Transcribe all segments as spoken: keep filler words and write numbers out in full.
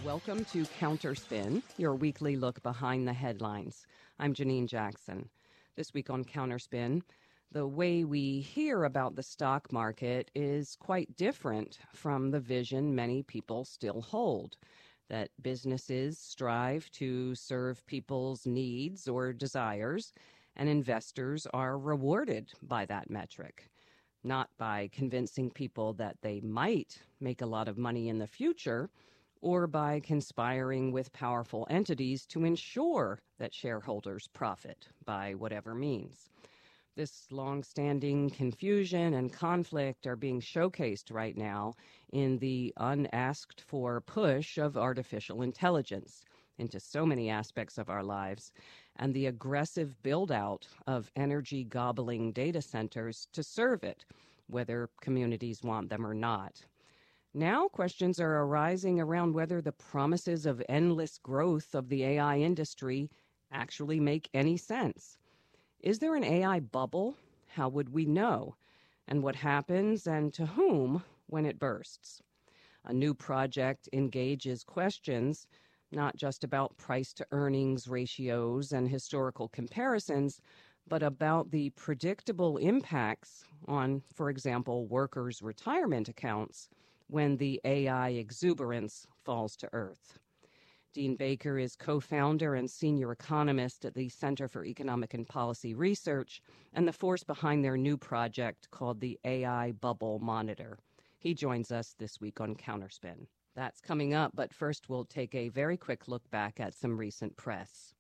Welcome to Counterspin, your weekly look behind the headlines. I'm Janine Jackson. This week on Counterspin, the way we hear about the stock market is quite different from the vision many people still hold, that businesses strive to serve people's needs or desires, and investors are rewarded by that metric, not by convincing people that they might make a lot of money in the future, or by conspiring with powerful entities to ensure that shareholders profit by whatever means. This long-standing confusion and conflict are being showcased right now in the unasked-for push of artificial intelligence into so many aspects of our lives, and the aggressive build-out of energy-gobbling data centers to serve it, whether communities want them or not. Now questions are arising around whether the promises of endless growth of the A I industry actually make any sense. Is there an A I bubble? How would we know? And what happens and to whom when it bursts? A new project engages questions not just about price-to-earnings ratios and historical comparisons, but about the predictable impacts on, for example, workers' retirement accounts when the A I exuberance falls to earth. Dean Baker is co-founder and senior economist at the Center for Economic and Policy Research and the force behind their new project called the A I Bubble Monitor. He joins us this week on Counterspin. That's coming up, but first we'll take a very quick look back at some recent press.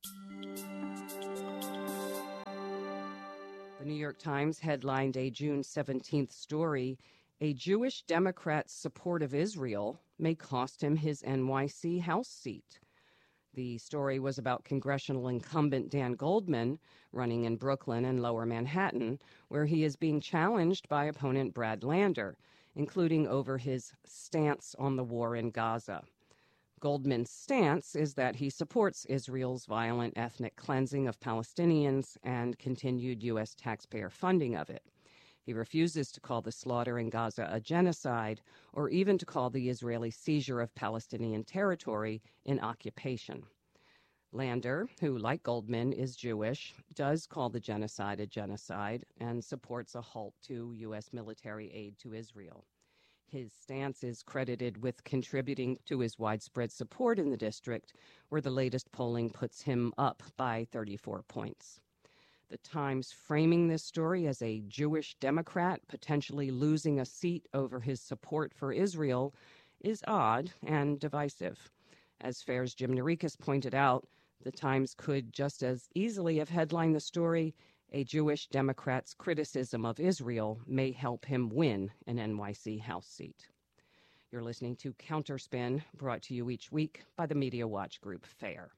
The New York Times headlined a June seventeenth story, "A Jewish Democrat's support of Israel may cost him his N Y C House seat." The story was about congressional incumbent Dan Goldman running in Brooklyn and Lower Manhattan, where he is being challenged by opponent Brad Lander, including over his stance on the war in Gaza. Goldman's stance is that he supports Israel's violent ethnic cleansing of Palestinians and continued U S taxpayer funding of it. He refuses to call the slaughter in Gaza a genocide or even to call the Israeli seizure of Palestinian territory an occupation. Lander, who, like Goldman, is Jewish, does call the genocide a genocide and supports a halt to U S military aid to Israel. His stance is credited with contributing to his widespread support in the district, where the latest polling puts him up by thirty-four points. The Times framing this story as a Jewish Democrat potentially losing a seat over his support for Israel is odd and divisive. As Fair's Jim Narikis pointed out, the Times could just as easily have headlined the story, "A Jewish Democrat's criticism of Israel may help him win an N Y C House seat." You're listening to Counterspin, brought to you each week by the Media Watch Group Fair.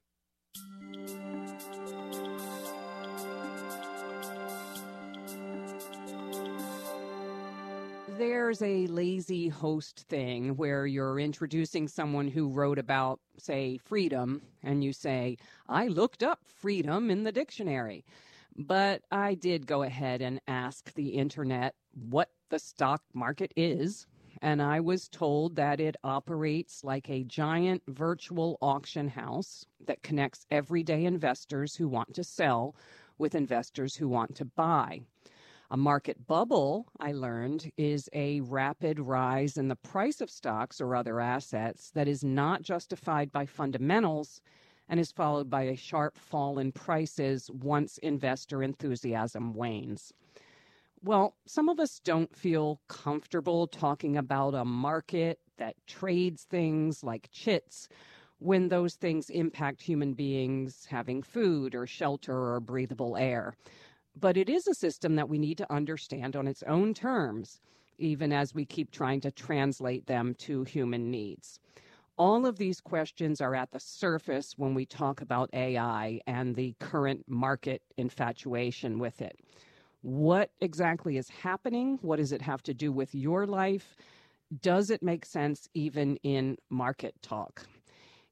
There's a lazy host thing where you're introducing someone who wrote about, say, freedom, and you say, "I looked up freedom in the dictionary." But I did go ahead and ask the internet what the stock market is, and I was told that it operates like a giant virtual auction house that connects everyday investors who want to sell with investors who want to buy. A market bubble, I learned, is a rapid rise in the price of stocks or other assets that is not justified by fundamentals and is followed by a sharp fall in prices once investor enthusiasm wanes. Well, some of us don't feel comfortable talking about a market that trades things like chits when those things impact human beings having food or shelter or breathable air. But it is a system that we need to understand on its own terms, even as we keep trying to translate them to human needs. All of these questions are at the surface when we talk about A I and the current market infatuation with it. What exactly is happening? What does it have to do with your life? Does it make sense even in market talk?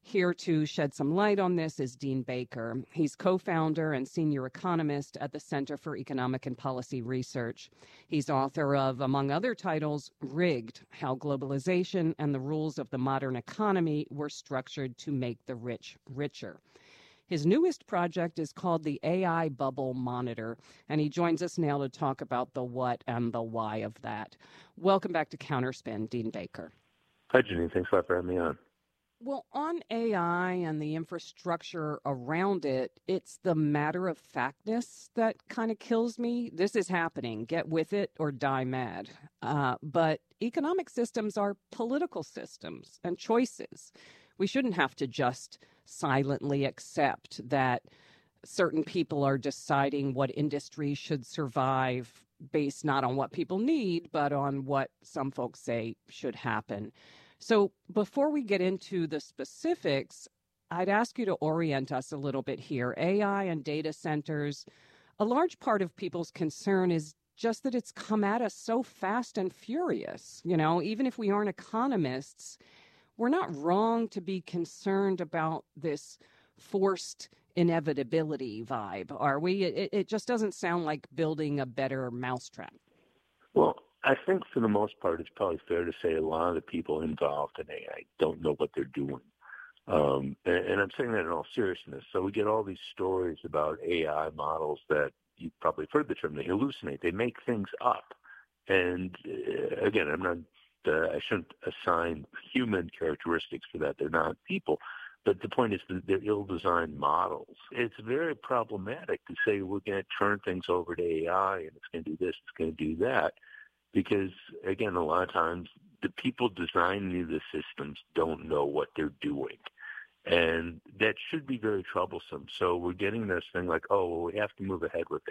Here to shed some light on this is Dean Baker. He's co-founder and senior economist at the Center for Economic and Policy Research. He's author of, among other titles, Rigged: How Globalization and the Rules of the Modern Economy Were Structured to Make the Rich Richer. His newest project is called the A I Bubble Monitor, and he joins us now to talk about the what and the why of that. Welcome back to Counterspin, Dean Baker. Hi, Janine. Thanks a lot for having me on. Well, on A I and the infrastructure around it, it's the matter of factness that kind of kills me. This is happening. Get with it or die mad. Uh, but economic systems are political systems and choices. We shouldn't have to just silently accept that certain people are deciding what industries should survive based not on what people need, but on what some folks say should happen. So before we get into the specifics, I'd ask you to orient us a little bit here. A I and data centers, a large part of people's concern is just that it's come at us so fast and furious. You know, even if we aren't economists, we're not wrong to be concerned about this forced inevitability vibe, are we? It, it just doesn't sound like building a better mousetrap. Well, I think for the most part, it's probably fair to say a lot of the people involved in A I don't know what they're doing. Um, and, and I'm saying that in all seriousness. So we get all these stories about A I models that you've probably heard the term, they hallucinate. They make things up. And uh, again, I'm not, uh, I shouldn't assign human characteristics for that. They're not people. But the point is that they're ill-designed models. It's very problematic to say we're going to turn things over to A I and it's going to do this, it's going to do that. Because, again, a lot of times the people designing the systems don't know what they're doing. And that should be very troublesome. So we're getting this thing like, oh, well, we have to move ahead with